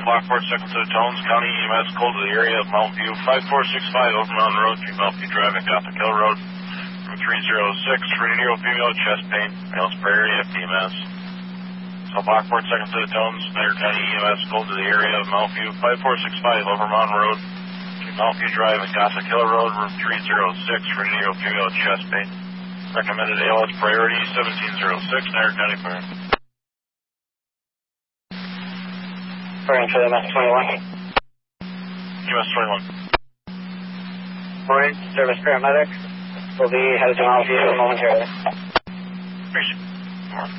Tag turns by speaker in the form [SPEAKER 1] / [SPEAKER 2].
[SPEAKER 1] Lockport, second to the Tones, County EMS, call to the area of Mount View, 5465 Over Mountain Road, Mount View Drive at Gothic Hill Road, room 306, for an female, chest pain, male priority at EMS. So Lockport, second to the Tones, Snyder County EMS, call to the area of Mount View, 5465 Over Mountain Road, Mount View Drive at Gothic Hill Road, room 306, for an female, chest pain. Recommended ALS priority, 1706, Snyder County Fire.
[SPEAKER 2] Firing for MS 21.
[SPEAKER 1] US 21.
[SPEAKER 2] Morning, service paramedic. We'll be headed to Mount View momentarily.
[SPEAKER 1] Appreciate it.